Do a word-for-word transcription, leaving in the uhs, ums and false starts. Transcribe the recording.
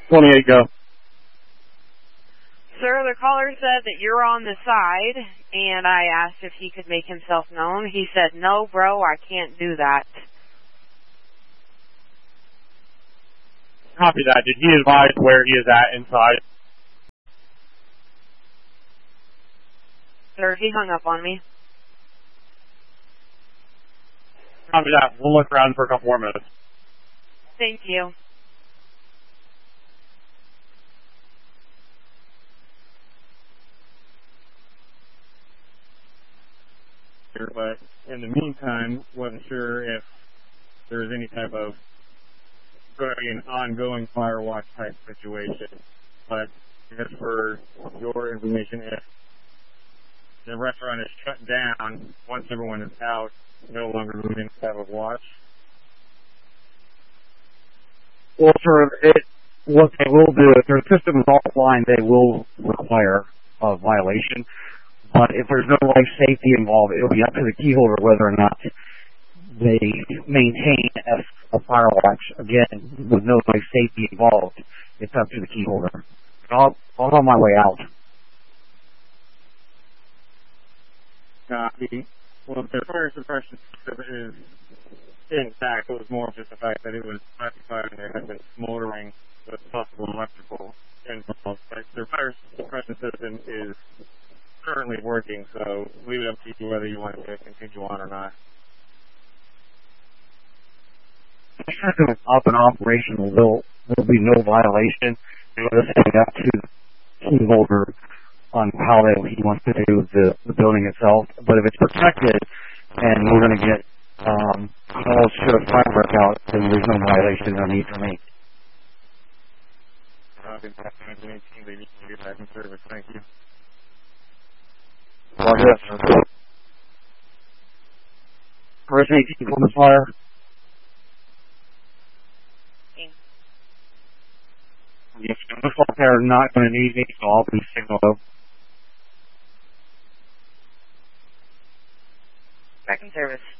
twenty-eight, go. Sir, the caller said that you're on the side, and I asked if he could make himself known. He said, no, bro, I can't do that. Copy that. Did he advise where he is at inside? Sir, he hung up on me. Copy that. We'll look around for a couple more minutes. Thank you. But in the meantime, wasn't sure if there was any type of an ongoing fire watch type situation. But just for your information, if the restaurant is shut down, once everyone is out, no longer moving type of watch. Well, sir, it, what they will do, if their system is offline, they will require a violation. But if there's no life safety involved, it'll be up to the key holder whether or not they maintain a, a fire watch. Again, with no life safety involved, it's up to the key holder. I'll, I'll on my way out. Copy. Well, the fire suppression system is intact. It was more just the fact that it was occupied and there had been smoldering with possible electrical involved. But the fire suppression system is currently working, so leave it up to you whether you want to continue on or not. The system is up and operational. There'll, there'll be no violation. It'll just be up to the key holder on how they, he wants to do the, the building itself. But if it's protected and we're going to get um, calls should a fire break out, then there's no violation, no need for me. Uh, back in service. Thank you. Roger that, sir. Person eighteen on the fire. Okay. Yes, it looks like they're not going to need me, so I'll be signaled up. Back in service.